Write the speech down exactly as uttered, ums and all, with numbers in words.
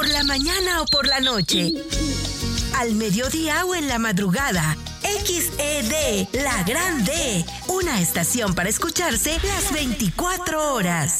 por la mañana o por la noche, al mediodía o en la madrugada. X E D, la gran D, una estación para escucharse las veinticuatro horas.